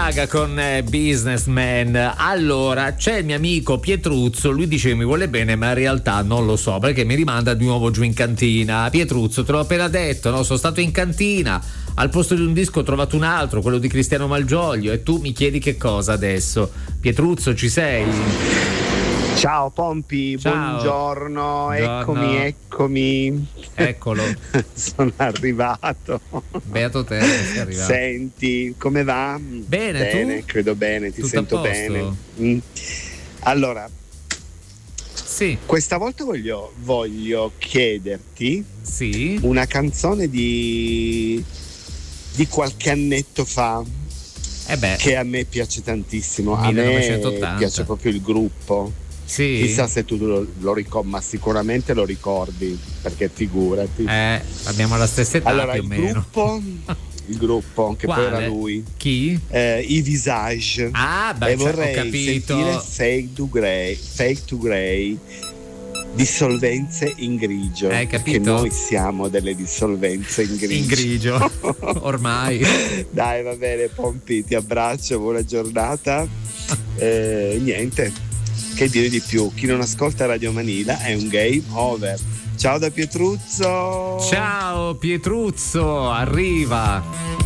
Gaga con Businessman. Allora, c'è il mio amico Pietruzzo, lui dice che mi vuole bene, ma in realtà non lo so, perché mi rimanda di nuovo giù in cantina. Pietruzzo, te l'ho appena detto, no? Sono stato in cantina, al posto di un disco ho trovato un altro, quello di Cristiano Malgioglio, e tu mi chiedi che cosa adesso? Pietruzzo, ci sei? Ciao Pompi, Ciao. buongiorno, eccomi. Eccolo. Sono arrivato. Beato te, sei arrivato. Senti, come va? Bene, tu? Credo bene, ti Tutto sento a posto? bene. Allora, sì, questa volta voglio chiederti sì. una canzone di qualche annetto fa. Che a me piace tantissimo. 1980. A me piace proprio il gruppo. Sì. Chissà se tu lo ricordi, ma sicuramente lo ricordi, perché figurati. Abbiamo la stessa età, allora, più o meno. Il gruppo, che Quale? poi era lui. Chi? I Visage. Ah, beh, e vorrei ho capito. sentire Fake to Grey. Dissolvenze in grigio. Hai capito? Che noi siamo delle dissolvenze in grigio. In grigio, ormai. Dai, va bene, Pompi, ti abbraccio, buona giornata. Niente, che dire di più? Chi non ascolta Radio Manila è un game over. Ciao da Pietruzzo. Ciao Pietruzzo, arriva.